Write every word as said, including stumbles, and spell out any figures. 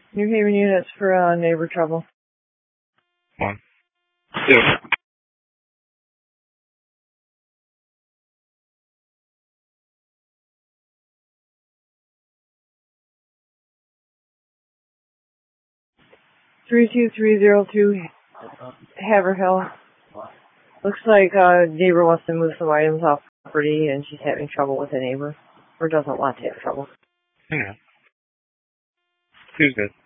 New Haven units for uh, neighbor trouble. One. Two. three two three zero two Haverhill. Looks like a neighbor wants to move some items off property and she's having trouble with a neighbor. Or doesn't want to have trouble. Yeah. Two's good.